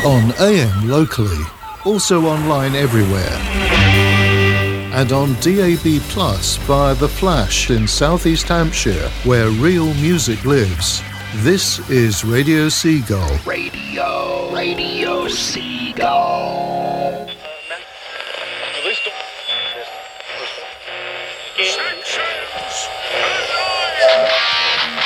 On AM locally, also online everywhere. And on DAB Plus via The Flash in South East Hampshire, where real music lives. This is Radio Seagull. Radio Seagull.